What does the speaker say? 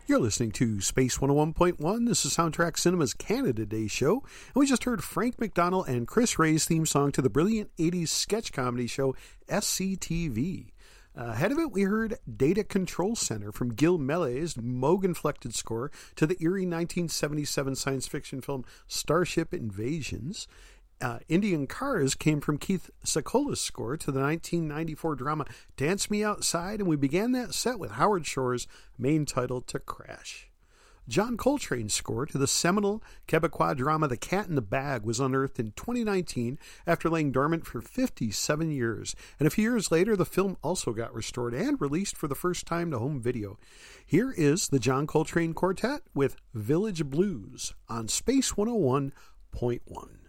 You're listening to Space 101.1. This is Soundtrack Cinema's Canada Day show. And we just heard Frank McDonnell and Chris Ray's theme song to the brilliant 80s sketch comedy show SCTV. Ahead of it, we heard Data Control Center from Gil Melle's Moog-inflected score to the eerie 1977 science fiction film Starship Invasions. Indian Cars came from Keith Sakola's score to the 1994 drama Dance Me Outside, and we began that set with Howard Shore's main title to Crash. John Coltrane's score to the seminal Quebecois drama The Cat in the Bag was unearthed in 2019 after laying dormant for 57 years, and a few years later the film also got restored and released for the first time to home video. Here is the John Coltrane Quartet with Village Blues on Space 101.1.